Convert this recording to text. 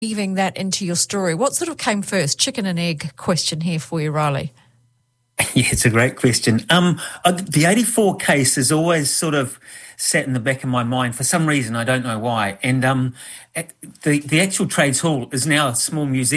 weaving that into your story. What sort of came first? Chicken and egg question here for you, Riley. Yeah, it's a great question. The 84 case has always sort of sat in the back of my mind for some reason. I don't know why. And the actual Trades Hall is now a small museum.